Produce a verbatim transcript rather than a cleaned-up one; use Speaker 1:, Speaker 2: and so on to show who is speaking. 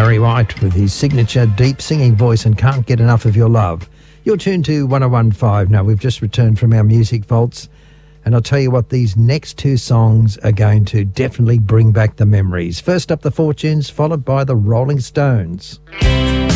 Speaker 1: Barry White with his signature deep singing voice and Can't Get Enough of Your Love. You're tuned to one oh one point five. Now, we've just returned from our music vaults, and I'll tell you what, these next two songs are going to definitely bring back the memories. First up, the Fortunes, followed by the Rolling Stones.